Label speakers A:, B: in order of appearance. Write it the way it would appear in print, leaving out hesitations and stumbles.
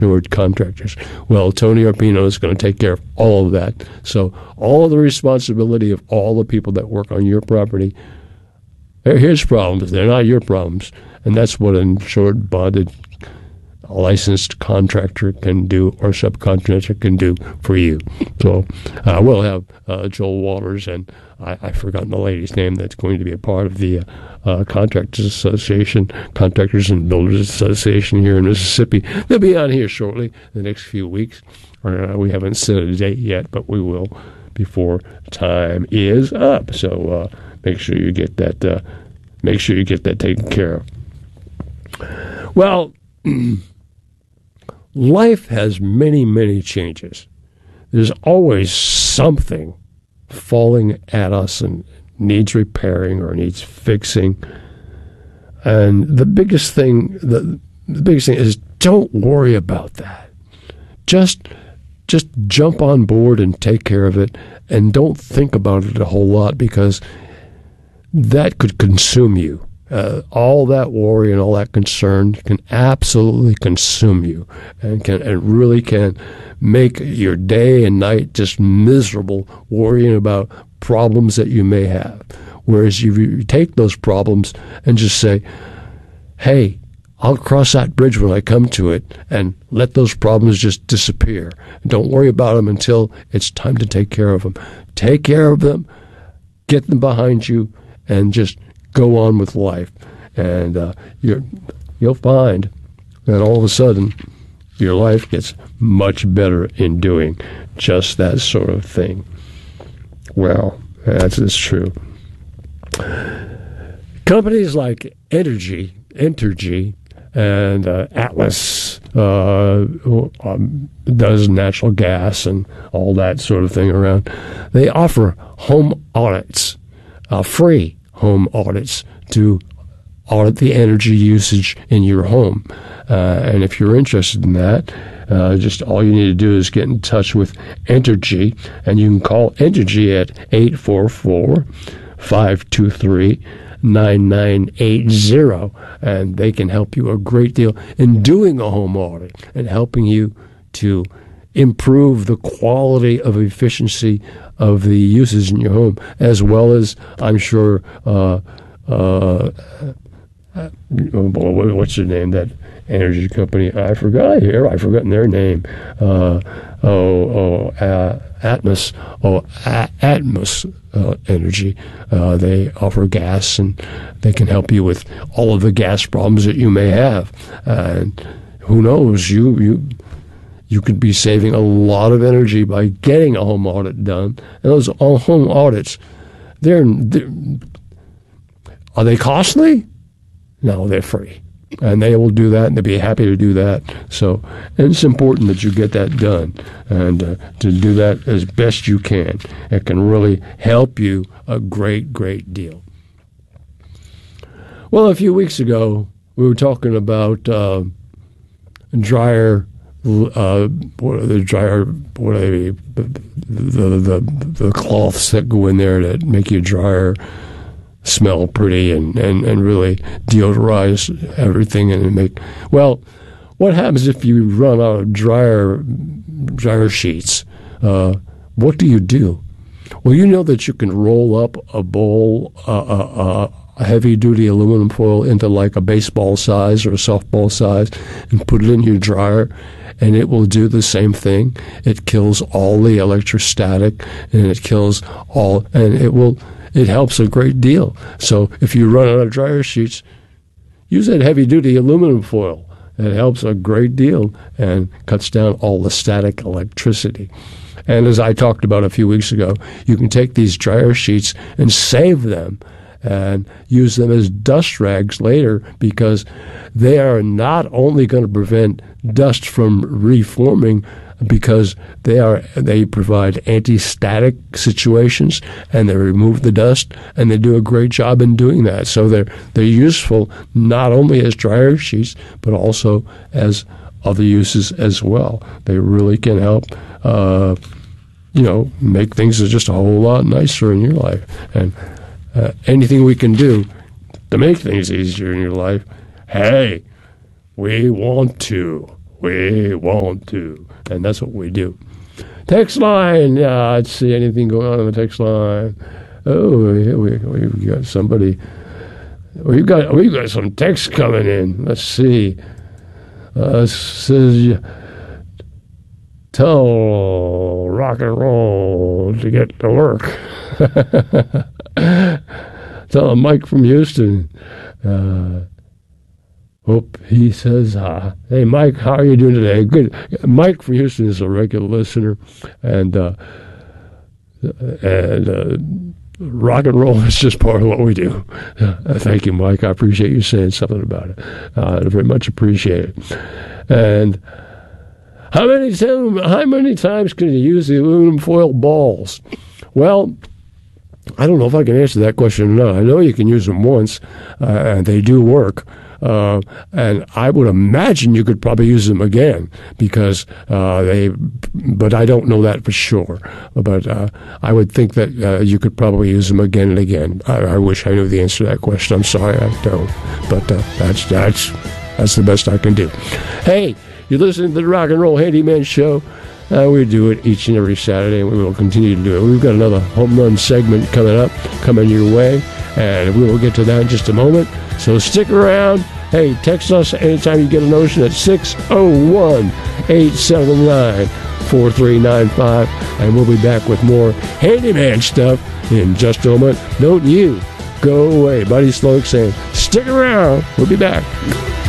A: Nord Contractors. Well, Tony Arpino is going to take care of all of that. So all the responsibility of all the people that work on your property, they're his problems. They're not your problems. And that's what an insured, bonded, licensed contractor can do, or subcontractor can do for you. So we'll have Joel Waters, and I've forgotten the lady's name that's going to be a part of the Contractors Association, Contractors and Builders Association here in Mississippi. They'll be on here shortly, the next few weeks. We haven't set a date yet, but we will before time is up. So make sure you get that. Make sure you get that taken care of. Well, life has many, many changes. There's always something falling at us and needs repairing or needs fixing. And the biggest thing is don't worry about that. Just jump on board and take care of it, and don't think about it a whole lot, because that could consume you. All that worry and all that concern can absolutely consume you, and really can make your day and night just miserable, worrying about problems that you may have. Whereas if you take those problems and just say, hey, I'll cross that bridge when I come to it, and let those problems just disappear. Don't worry about them until it's time to take care of them. Take care of them, get them behind you, and just go on with life. And you'll find that all of a sudden your life gets much better in doing just that sort of thing. Well, that's true. Companies like Entergy, and Atlas does natural gas and all that sort of thing around. They offer home audits, free home audits, to audit the energy usage in your home. And if you're interested in that, just all you need to do is get in touch with Entergy, and you can call Entergy at 844-523-9980, and they can help you a great deal in doing a home audit and helping you to improve the quality of efficiency of the uses in your home, as well as, I'm sure, what's their name, that energy company? I've forgotten their name. Atmos Energy. They offer gas, and they can help you with all of the gas problems that you may have. And who knows, you could be saving a lot of energy by getting a home audit done. And those home audits, are they costly? No, they're free. And they will do that, and they'll be happy to do that. So, and it's important that you get that done, and to do that as best you can. It can really help you a great, great deal. Well, a few weeks ago, we were talking about dryer. What are they? The cloths that go in there that make your dryer smell pretty and really deodorize everything and make. Well, what happens if you run out of dryer sheets? What do you do? Well, you know that you can roll up a bowl, a heavy-duty aluminum foil into like a baseball size or a softball size, and put it in your dryer, and it will do the same thing. It kills all the electrostatic, and it kills all, and it helps a great deal. So if you run out of dryer sheets, use that heavy-duty aluminum foil. It helps a great deal and cuts down all the static electricity. And as I talked about a few weeks ago, you can take these dryer sheets and save them and use them as dust rags later, because they are not only going to prevent dust from reforming, because they provide anti-static situations, and they remove the dust, and they do a great job in doing that. So they're useful not only as dryer sheets, but also as other uses as well. They really can help, make things just a whole lot nicer in your life. And anything we can do to make things easier in your life, hey, we want to. we want to. And that's what we do. Text line. Let's see anything going on the text line. Oh, yeah, we got somebody. We've got some text coming in. Let's see. Says, tell rock and roll to get to work. Tell Mike from Houston. Hope he says, hey, Mike, how are you doing today? Good. Mike from Houston is a regular listener, and rock and roll is just part of what we do. Thank you, Mike. I appreciate you saying something about it. I very much appreciate it. And how many times can you use the aluminum foil balls? Well, I don't know if I can answer that question or not. I know you can use them once, and they do work. And I would imagine you could probably use them again because but I don't know that for sure. But I would think that you could probably use them again and again. I wish I knew the answer to that question. I'm sorry I don't. But that's the best I can do. Hey, you're listening to the Rock and Roll Handyman Show. We do it each and every Saturday, and we will continue to do it. We've got another home run segment coming your way, and we will get to that in just a moment. So stick around. Hey, text us anytime you get a notion at 601-879-4395, and we'll be back with more handyman stuff in just a moment. Don't you go away. Buddy Sloak saying, stick around. We'll be back.